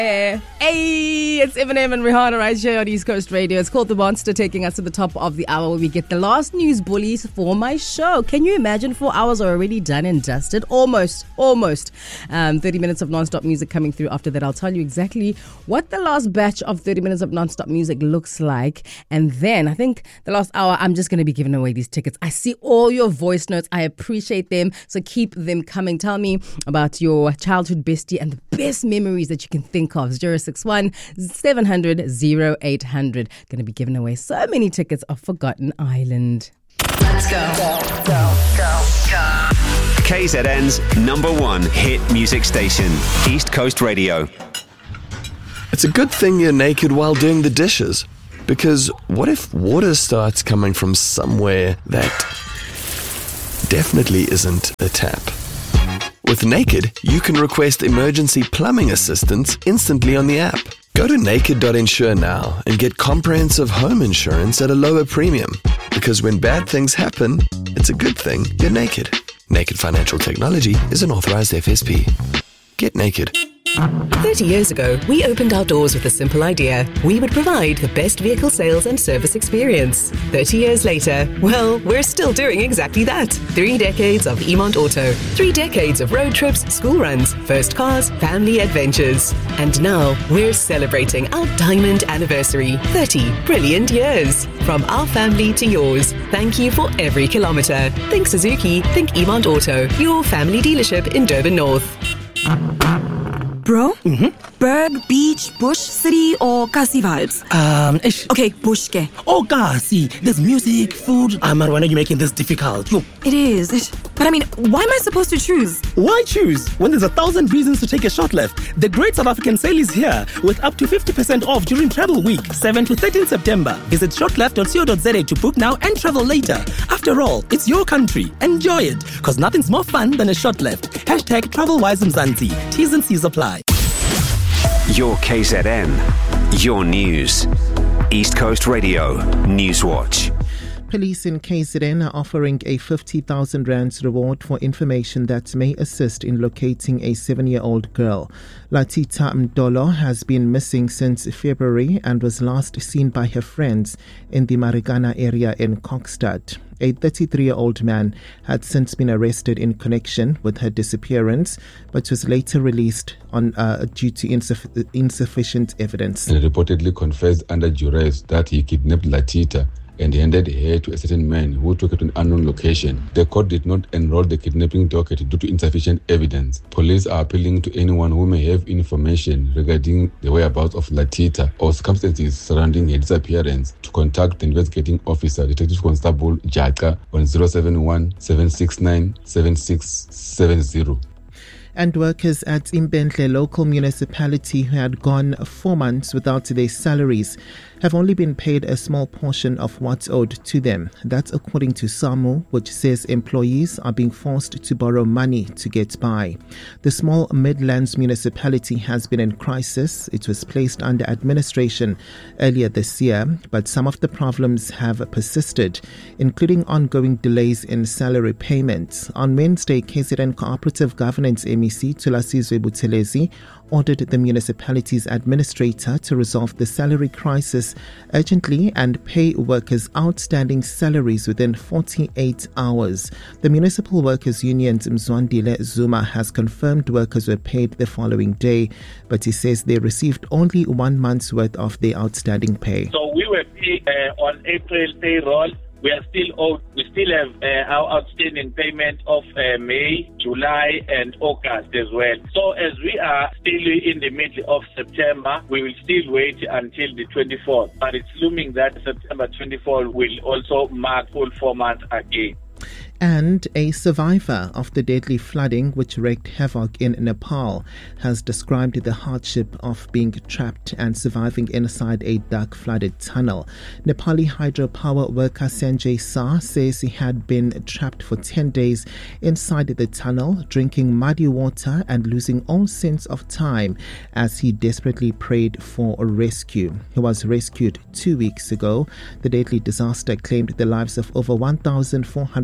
Hey, it's Eminem and Rihanna right here on East Coast Radio. It's called The Monster, taking us to the top of the hour where we get the last news bullies for my show. Can you imagine 4 hours are already done and dusted? Almost. 30 minutes of non-stop music coming through. After that, I'll tell you exactly what the last batch of 30 minutes of non-stop music looks like. And then I think the last hour, I'm just going to be giving away these tickets. I see all your voice notes. I appreciate them. So keep them coming. Tell me about your childhood bestie and the best memories that you can think of. 061 700 0800. Going to be giving away so many tickets of Forgotten Island. Let's go. KZN's #1 hit music station, East Coast Radio. It's a good thing you're naked while doing the dishes. Because what if water starts coming from somewhere that definitely isn't a tap? With Naked, you can request emergency plumbing assistance instantly on the app. Go to naked.insure now and get comprehensive home insurance at a lower premium. Because when bad things happen, it's a good thing you're naked. Naked Financial Technology is an authorized FSP. Get naked. 30 years ago, we opened our doors with a simple idea. We would provide the best vehicle sales and service experience. 30 years later, well, we're still doing exactly that. 3 decades of Emont Auto. 3 decades of road trips, school runs, first cars, family adventures. And now, we're celebrating our diamond anniversary. 30 brilliant years. From our family to yours. Thank you for every kilometre. Think Suzuki, think Emont Auto. Your family dealership in Durban North. Bro? Berg, beach, bush, city, or Kasi vibes? Okay, bush ke. Oh, Kasi, there's music, food. Man, why are you making this difficult? Yo. It is. But I mean, why am I supposed to choose? Why choose when there's 1,000 reasons to take a short left? The Great South African Sale is here with up to 50% off during Travel Week, 7 to 13 September. Visit shortleft.co.za to book now and travel later. After all, it's your country. Enjoy it, because nothing's more fun than a short left. Hashtag TravelWiseMzansi. T's and C's apply. Your KZN, your news. East Coast Radio, Newswatch. Police in KZN are offering a 50,000 rands reward for information that may assist in locating a 7-year-old girl. Latita Mdolo has been missing since February and was last seen by her friends in the Marikana area in Kokstad. A 33-year-old man had since been arrested in connection with her disappearance, but was later released on due to insufficient evidence. And reportedly confessed under duress that he kidnapped Latita and handed her to a certain man who took her to an unknown location. The court did not enroll the kidnapping docket due to insufficient evidence. Police are appealing to anyone who may have information regarding the whereabouts of Latita or circumstances surrounding her disappearance to contact the investigating officer, Detective Constable Jaka, on 071 769 7670. And workers at Imbentle local municipality who had gone 4 months without their salaries have only been paid a small portion of what's owed to them. That's according to SAMU, which says employees are being forced to borrow money to get by. The small Midlands municipality has been in crisis. It was placed under administration earlier this year, but some of the problems have persisted, including ongoing delays in salary payments. On Wednesday, KZN Cooperative Governance MEC Thulasizwe Buthelezi ordered the municipality's administrator to resolve the salary crisis urgently and pay workers outstanding salaries within 48 hours. The Municipal Workers Union Mzwandile Zuma has confirmed workers were paid the following day, but he says they received only 1 month's worth of their outstanding pay. So we were paid on April payroll. We are still owed. We still have our outstanding payment of May, July, and August as well. So as we are still in the middle of September, we will still wait until the 24th. But it's looming that September 24th will also mark full 4 months again. And a survivor of the deadly flooding which wreaked havoc in Nepal has described the hardship of being trapped and surviving inside a dark flooded tunnel. Nepali hydropower worker Sanjay Shah says he had been trapped for 10 days inside the tunnel, drinking muddy water and losing all sense of time as he desperately prayed for a rescue. He was rescued 2 weeks ago. The deadly disaster claimed the lives of over 1,400 people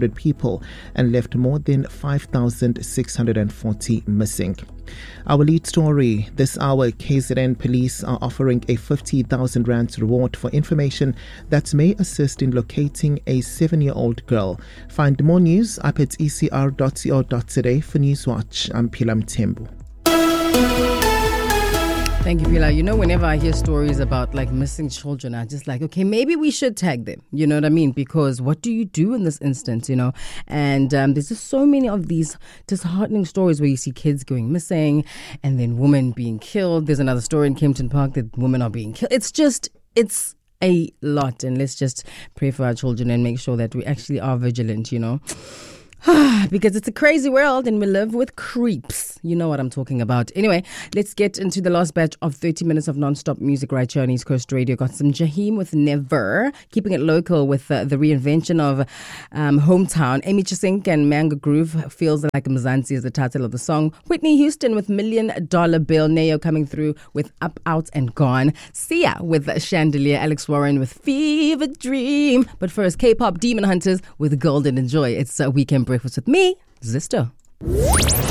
people and left more than 5,640 missing. Our lead story this hour, KZN police are offering a 50,000 rand reward for information that may assist in locating a 7-year-old girl. Find more news up at ecr.co.za. For Newswatch, I'm Pilam Tembu. Thank you, Pila. You know, whenever I hear stories about like missing children, I'm just like, okay, maybe we should tag them. You know what I mean? Because what do you do in this instance, you know? And there's just so many of these disheartening stories where you see kids going missing and then women being killed. There's another story in Kempton Park that women are being killed. It's a lot. And let's just pray for our children and make sure that we actually are vigilant, you know? Because it's a crazy world and we live with creeps. You know what I'm talking about. Anyway, let's get into the last batch of 30 minutes of non-stop music right here on East Coast Radio. Got some Jaheim with Never, keeping it local with the reinvention of Hometown. Amy Chisink and Mango Groove, Feels Like Mzansi is the title of the song. Whitney Houston with $1 Million Bill. Neo coming through with Up, Out and Gone. Sia with Chandelier. Alex Warren with Fever Dream. But first, K-pop Demon Hunters with Golden Enjoy. It's a weekend breakfast with me, Zisto.